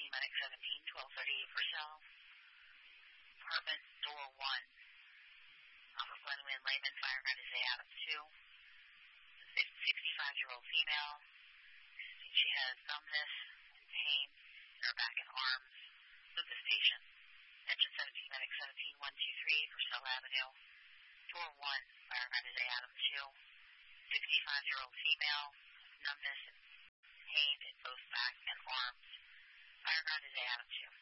Medic 17, 1238 for cell. Apartment door 1. Off of Glenwyn Lehman, fireground is A Adams 2. 65-year-old female. She has numbness and pain in her back and arms. Lupus patient. Engine 17, Medic 17, 123 for Cell Avenue. Door 1, fireground is A Adams 2. 65-year-old female. Numbness and pain in both back and arms. Fireground is A Adams 2.